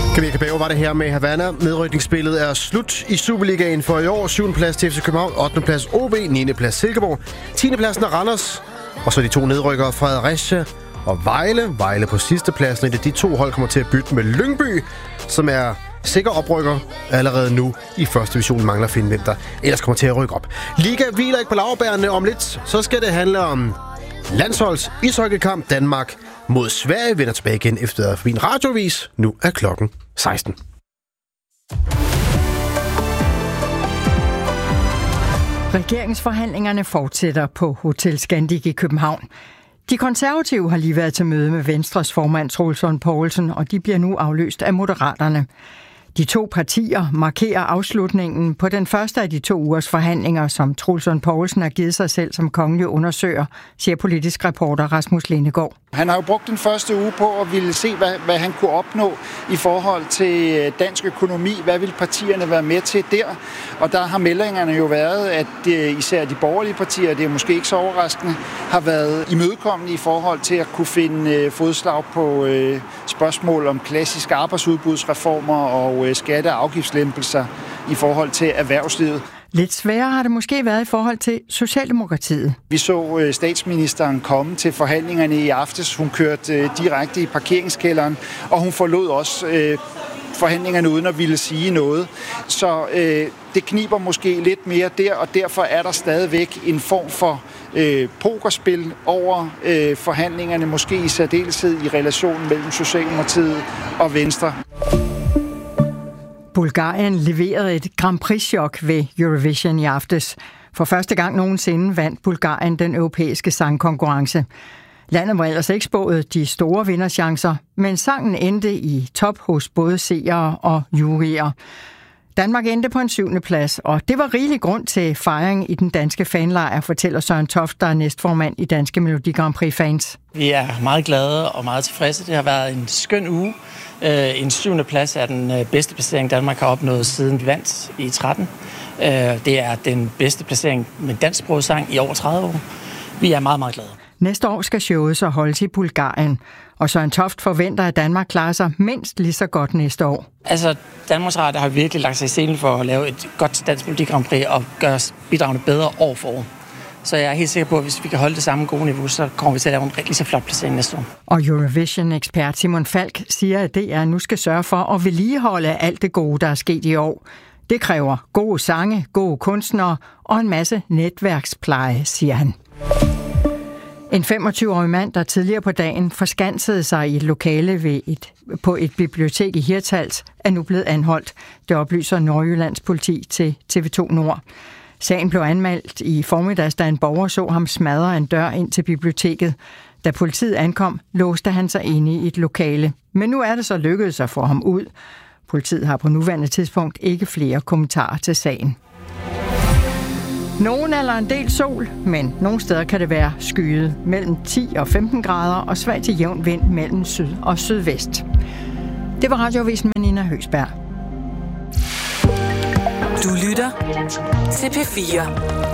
Camille Cabello var det her med Havana. Nedrykningsspillet er slut i Superligaen for i år. 7. plads til FC København, 8. plads OB, 9. plads Silkeborg, 10. pladsen er Randers. Og så de to nedrykkere Fredericia og Vejle. Vejle på sidste pladsen. De to hold kommer til at bytte med Lyngby, som er sikker oprykker allerede nu i første division. Mangler at finde, hvem der ellers kommer til at rykke op. Liga hviler ikke på laurbærene. Om lidt så skal det handle om landsholds ishockeykamp. Danmark mod Sverige vender tilbage igen efter forbi en radiovis. Nu er klokken 16. Regeringsforhandlingerne fortsætter på Hotel Scandic i København. De konservative har lige været til møde med Venstres formand Troels Lund Poulsen, og de bliver nu afløst af Moderaterne. De to partier markerer afslutningen på den første af de 2 ugers forhandlinger, som Troels Lund Poulsen har givet sig selv som kongelig undersøger, siger politisk reporter Rasmus Lindegaard. Han har jo brugt den første uge på at ville se, hvad han kunne opnå i forhold til dansk økonomi. Hvad vil partierne være med til der? Og der har meldingerne jo været, at især de borgerlige partier, det er måske ikke så overraskende, har været imødekommende i forhold til at kunne finde fodslag på spørgsmål om klassiske arbejdsudbudsreformer og skatte- og afgiftslempelser i forhold til erhvervslivet. Lidt sværere har det måske været i forhold til Socialdemokratiet. Vi så statsministeren komme til forhandlingerne i aftes. Hun kørte direkte i parkeringskælderen, og hun forlod også forhandlingerne uden at ville sige noget. Så det kniber måske lidt mere der, og derfor er der stadigvæk en form for pokerspil over forhandlingerne, måske i særdeleshed i relationen mellem Socialdemokratiet og Venstre. Bulgarien leverede et Grand Prix-chok ved Eurovision i aftes. For første gang nogensinde vandt Bulgarien den europæiske sangkonkurrence. Landet var ellers ikke spået de store vinderchancer, men sangen endte i top hos både seere og juryer. Danmark endte på en 7. plads, og det var rigelig grund til fejring i den danske fanlejr, fortæller Søren Toft, der er næstformand i Danske Melodi Grand Prix-fans. Vi er meget glade og meget tilfredse. Det har været en skøn uge. En 7. plads er den bedste placering, Danmark har opnået siden vi vandt i 13. Det er den bedste placering med dansksproget sang i over 30 år. Vi er meget, meget glade. Næste år skal showet så holdes i Bulgarien, og Søren Toft forventer, at Danmark klarer sig mindst lige så godt næste år. Altså, Danmarks Radio har virkelig lagt sig i scenen for at lave et godt Dansk Melodi Grand Prix og gøre bidragene bedre år for år. Så jeg er helt sikker på, at hvis vi kan holde det samme gode niveau, så kommer vi til at lave en rigtig så flot placering næste år. Og Eurovision-ekspert Simon Falk siger, at DR nu skal sørge for at vedligeholde alt det gode, der er sket i år. Det kræver gode sange, gode kunstnere og en masse netværkspleje, siger han. En 25-årig mand, der tidligere på dagen forskansede sig i et lokale på et bibliotek i Hirtshals, er nu blevet anholdt. Det oplyser Nordjyllands politi til TV2 Nord. Sagen blev anmeldt i formiddags, da en borger så ham smadre en dør ind til biblioteket. Da politiet ankom, låste han sig inde i et lokale. Men nu er det så lykkedes at få ham ud. Politiet har på nuværende tidspunkt ikke flere kommentarer til sagen. Nogen eller en del sol, men nogle steder kan det være skyet mellem 10 og 15 grader og svag til jævn vind mellem syd og sydvest. Det var radiovisen med Nina Høgsberg. Du lytter til P4.